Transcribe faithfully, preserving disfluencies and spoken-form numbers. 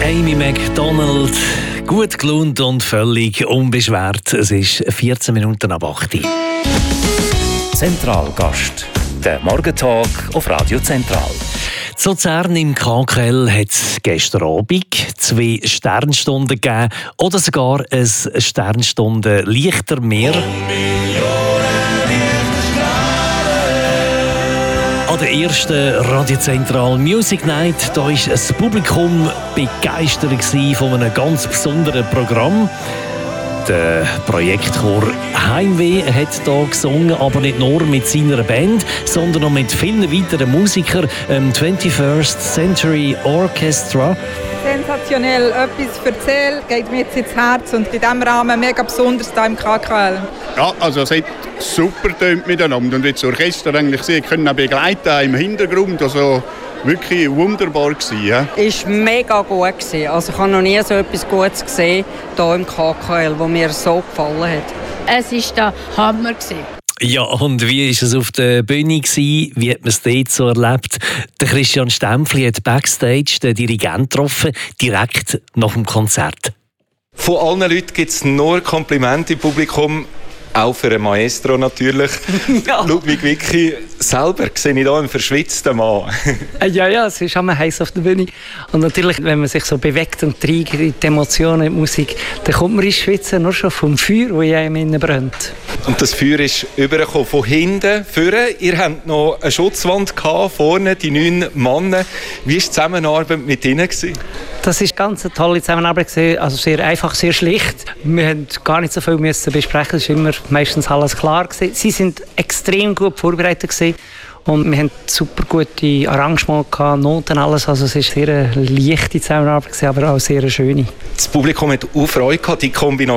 Amy Macdonald, gut gelaunt und völlig unbeschwert. Es ist vierzehn Minuten ab acht Uhr. Zentralgast, der Morgentalk auf Radio Zentral. Zu Luzern im K K L hat es gestern Abend zwei Sternstunden gegeben oder sogar ein Sternstunde Lichtermeer. An der ersten Radio Zentral Music Night da war das Publikum begeistert von einem ganz besonderen Programm. Der Projektchor Heimweh hat hier gesungen, aber nicht nur mit seiner Band, sondern auch mit vielen weiteren Musikern, ähm, twenty-first Century Orchestra. Sensationell, etwas erzählen, geht mir jetzt ins Herz und in diesem Rahmen mega besonders hier im K K L. Ja, also es hat super getönt miteinander und das Orchester eigentlich sie können auch begleiten im Hintergrund, also wirklich wunderbar gewesen. Ja. Es war mega gut. Also ich habe noch nie so etwas Gutes gesehen hier im K K L, das mir so gefallen hat. Es war der Hammer. Ja, und wie war es auf der Bühne? Wie hat man es dort so erlebt? Der Christian Stempfli hat backstage den Dirigent getroffen, direkt nach dem Konzert. Von allen Leuten gibt es nur Komplimente im Publikum. Auch für einen Maestro natürlich. Ja. Ludwig Wicki, selber sehe ich hier einen verschwitzten Mann. Ja, ja, es ist immer heiß auf der Bühne. Und natürlich, wenn man sich so bewegt und trägt in die Emotionen, in die Musik, dann kommt man ins Schwitzen nur schon vom Feuer, das in einem innen brennt. Und das Feuer ist übergekommen von hinten, vorne. Ihr habt noch eine Schutzwand gehabt, vorne, die neun Männer. Wie war die Zusammenarbeit mit ihnen? Das war ganz eine tolle Zusammenarbeit, also sehr einfach, sehr schlicht. Wir mussten gar nicht so viel müssen besprechen, es war immer meistens alles klar. Sie waren extrem gut vorbereitet und wir hatten super gute Arrangements, Noten, alles. Also es war sehr eine leichte Zusammenarbeit, aber auch sehr eine schöne. Das Publikum hat auch Freude gehabt, die Kombination